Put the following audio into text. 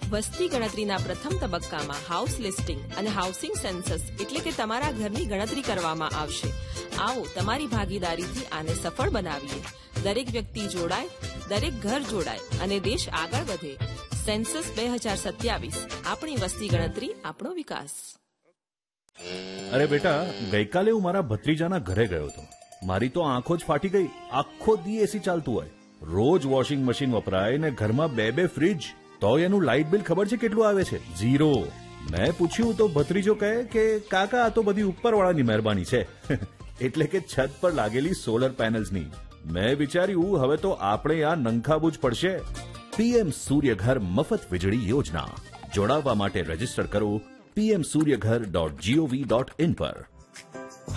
વસ્તી ગણતરીના પ્રથમ તબક્કામાં હાઉસ લિસ્ટિંગ અને હાઉસિંગ સેન્સસ એટલે કે તમારા ઘરની ગણતરી કરવામાં આવશે. આવો તમારી ભાગીદારીથી આને સફળ બનાવીએ. દરેક વ્યક્તિ જોડાય, દરેક ઘર જોડાય અને દેશ આગળ વધે. સેન્સસ 2027, આપણી વસ્તી ગણતરી, આપણો વિકાસ. અરે બેટા, ગઈકાલે હું મારા ભત્રીજાના ઘરે ગયો હતો. મારી તો આંખો જ ફાટી ગઈ. આખો દી એસી ચાલતું હોય, રોજ વોશિંગ મશીન વપરાય ને ઘરમાં બે ફ્રીજ, તો એનું લાઇટ બિલ ખબર છે કેટલું આવે છે? 0. મેં પૂછ્યું તો ભત્રીજો કહે કે કાકા આ તો બધી ઉપરવાળાની મહેરબાની છે. એટલે કે છત પર લાગેલી સોલર પેનલ્સની. મેં વિચાર્યું હવે તો આપણે આ નંખાવું જ પડશે. પીએમ સૂર્યઘર મફત વીજળી યોજના. જોડાવા માટે રજીસ્ટર કરો pmsuryaghar.gov.in પર.